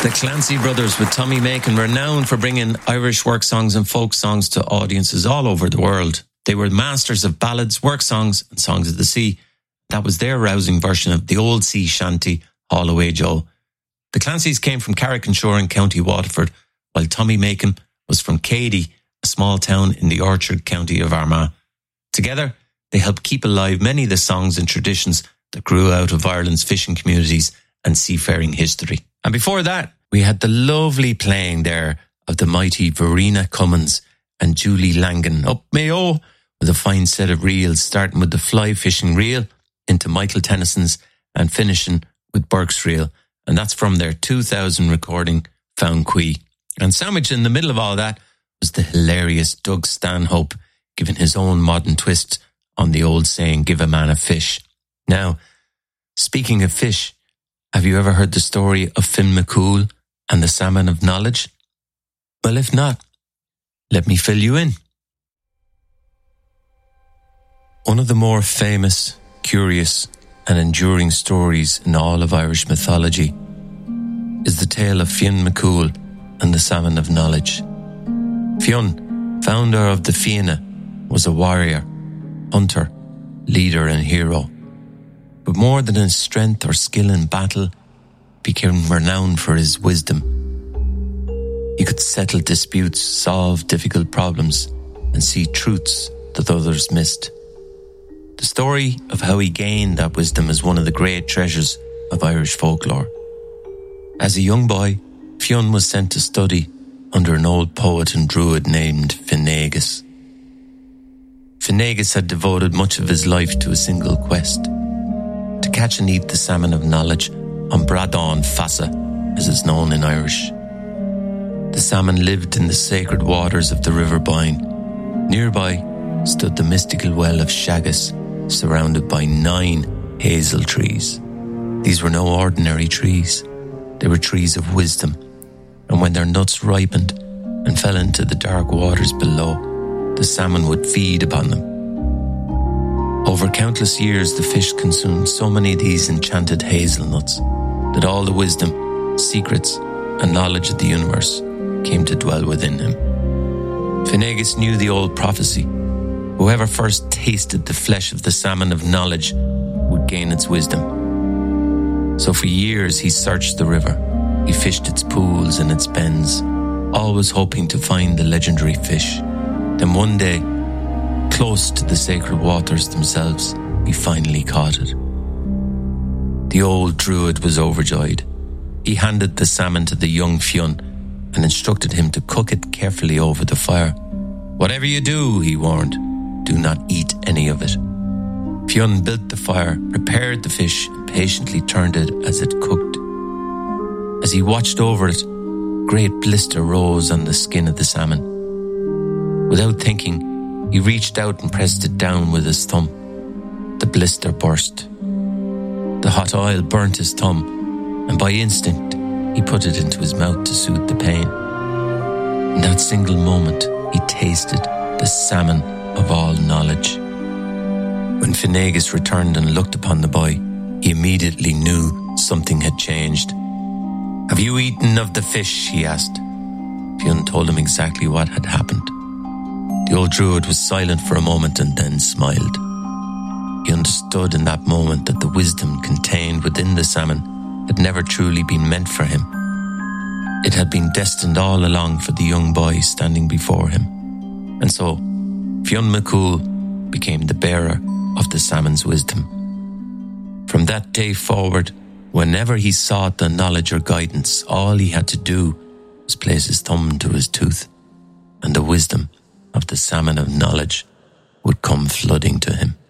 The Clancy Brothers with Tommy Macon, renowned for bringing Irish work songs and folk songs to audiences all over the world. They were masters of ballads, work songs and songs of the sea. That was their rousing version of the old sea shanty, Haul Away Joe. The Clancys came from Carrick-on-Shore in County Waterford, while Tommy Macon was from Cady, a small town in the Orchard, County of Armagh. Together, they helped keep alive many of the songs and traditions that grew out of Ireland's fishing communities and seafaring history. And before that, we had the lovely playing there of the mighty Verena Cummins and Julie Langan up Mayo with a fine set of reels, starting with the fly fishing reel into Michael Tennyson's and finishing with Burke's reel. And that's from their 2000 recording, Found Quay. And sandwiched in the middle of all that was the hilarious Doug Stanhope, giving his own modern twist on the old saying, give a man a fish. Now, speaking of fish, have you ever heard the story of Finn McCool and the Salmon of Knowledge? Well, if not, let me fill you in. One of the more famous, curious and enduring stories in all of Irish mythology is the tale of Fionn McCool and the Salmon of Knowledge. Fionn, founder of the Fianna, was a warrior, hunter, leader and hero. But more than his strength or skill in battle, became renowned for his wisdom. He could settle disputes, solve difficult problems, and see truths that others missed. The story of how he gained that wisdom is one of the great treasures of Irish folklore. As a young boy, Fionn was sent to study under an old poet and druid named Finnegas. Finnegas had devoted much of his life to a single quest: to catch and eat the salmon of knowledge on Bradán Fassa, as is known in Irish. The salmon lived in the sacred waters of the River Boyne. Nearby stood the mystical well of Shagas, surrounded by 9 hazel trees. These were no ordinary trees. They were trees of wisdom, and when their nuts ripened and fell into the dark waters below, the salmon would feed upon them. Over countless years, the fish consumed so many of these enchanted hazelnuts that all the wisdom, secrets, and knowledge of the universe came to dwell within him. Finnegas knew the old prophecy: whoever first tasted the flesh of the salmon of knowledge would gain its wisdom. So for years he searched the river. He fished its pools and its bends, always hoping to find the legendary fish. Then one day, close to the sacred waters themselves, he finally caught it. The old druid was overjoyed. He handed the salmon to the young Fionn and instructed him to cook it carefully over the fire. Whatever you do, he warned, do not eat any of it. Fionn built the fire, prepared the fish, and patiently turned it as it cooked. As he watched over it, great blister rose on the skin of the salmon. Without thinking, he reached out and pressed it down with his thumb. The blister burst. The hot oil burnt his thumb, and by instinct, he put it into his mouth to soothe the pain. In that single moment, he tasted the salmon of all knowledge. When Finnegas returned and looked upon the boy, he immediately knew something had changed. "Have you eaten of the fish?" he asked. Fionn told him exactly what had happened. The old druid was silent for a moment and then smiled. He understood in that moment that the wisdom contained within the salmon had never truly been meant for him. It had been destined all along for the young boy standing before him. And so, Fionn McCool became the bearer of the salmon's wisdom. From that day forward, whenever he sought the knowledge or guidance, all he had to do was place his thumb to his tooth, and the wisdom of the salmon of knowledge would come flooding to him.